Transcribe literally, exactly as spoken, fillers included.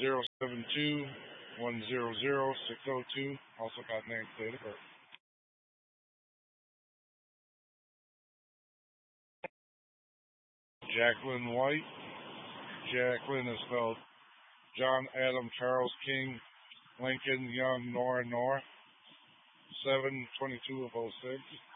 zero seven two one zero zero six zero two. Also got named date of birth. Jacqueline White. Jacqueline is spelled John Adam Charles King Lincoln Young Nora Nora. seven twenty-two of oh six.